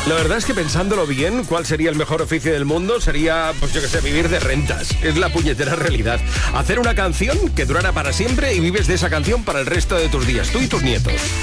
La verdad es que pensándolo bien, ¿cuál sería el mejor oficio del mundo? Sería, pues yo que sé, vivir de rentas. Es la puñetera realidad. Hacer una canción que durara para siempre y vives de esa canción para el resto de tus días, tú y tus nietos.